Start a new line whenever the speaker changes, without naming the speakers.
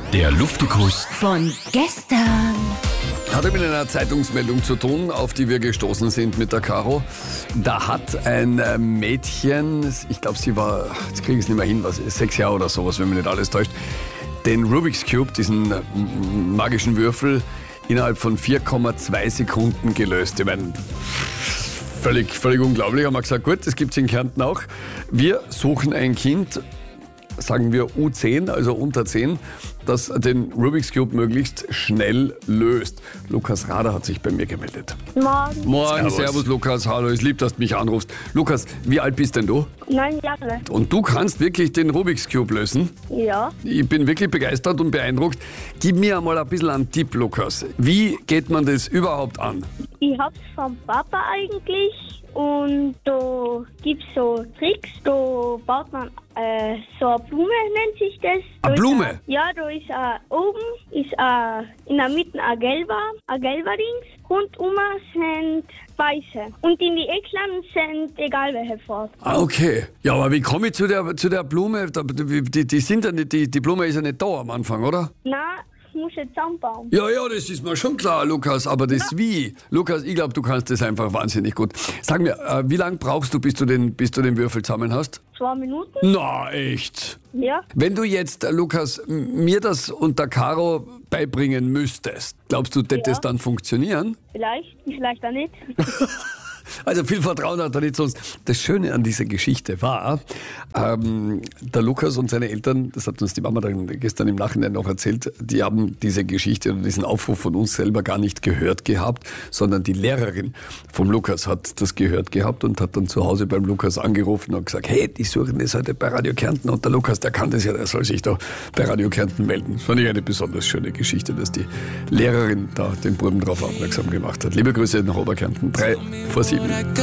Der Luftikus
Von gestern.
Hatte mit einer Zeitungsmeldung zu tun, auf die wir gestoßen sind mit der Caro. Da hat ein Mädchen, ich glaube sie war, jetzt kriege ich es nicht mehr hin, 6 Jahre oder sowas, wenn mich nicht alles täuscht, den Rubik's Cube, diesen magischen Würfel, innerhalb von 4,2 Sekunden gelöst. Ich meine, völlig unglaublich. Haben wir gesagt, gut, das gibt es in Kärnten auch. Wir suchen ein Kind, sagen wir U10, also unter 10, das den Rubik's Cube möglichst schnell löst. Lukas Rader hat sich bei mir gemeldet.
Morgen.
Moin, servus Lukas, hallo, ist lieb, dass du mich anrufst. Lukas, wie alt bist denn du?
9 Jahre.
Und du kannst wirklich den Rubik's Cube lösen?
Ja.
Ich bin wirklich begeistert und beeindruckt. Gib mir einmal ein bisschen einen Tipp, Lukas. Wie geht man das überhaupt an?
Ich hab's vom Papa eigentlich und da gibt's so Tricks, da baut man so eine Blume, nennt sich das.
Eine Blume?
Da ist oben ist in der Mitte ein gelber Dings. Rundum sind weiße. Und in die Eckland sind egal welche Farbe.
Ah, okay. Ja, aber wie komme ich zu der Blume? Die sind ja nicht, die Blume ist ja nicht da am Anfang, oder?
Nein, ich muss jetzt zusammenbauen.
Ja, das ist mir schon klar, Lukas, aber das wie? Lukas, ich glaube, du kannst das einfach wahnsinnig gut. Sag mir, wie lange brauchst du, bis du den Würfel zusammen hast?
2 Minuten?
Na, echt?
Ja.
Wenn du jetzt, Lukas, mir das und der Caro beibringen müsstest, glaubst du, das
Ja.
dann funktionieren?
Vielleicht auch nicht.
Also viel Vertrauen hat er nicht sonst. Das Schöne an dieser Geschichte war, der Lukas und seine Eltern, das hat uns die Mama dann gestern im Nachhinein noch erzählt, die haben diese Geschichte oder diesen Aufruf von uns selber gar nicht gehört gehabt, sondern die Lehrerin vom Lukas hat das gehört gehabt und hat dann zu Hause beim Lukas angerufen und gesagt, hey, die suchen das heute bei Radio Kärnten und der Lukas, der kann das ja, der soll sich doch bei Radio Kärnten melden. Das fand ich eine besonders schöne Geschichte, dass die Lehrerin da den Buben drauf aufmerksam gemacht hat. Liebe Grüße nach Oberkärnten, 3 vor 7.